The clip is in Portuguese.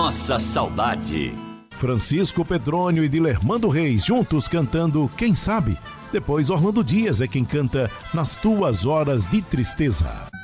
nossa saudade. Francisco Petrônio e Dilermando Reis juntos cantando Quem Sabe. Depois Orlando Dias é quem canta Nas Tuas Horas de Tristeza.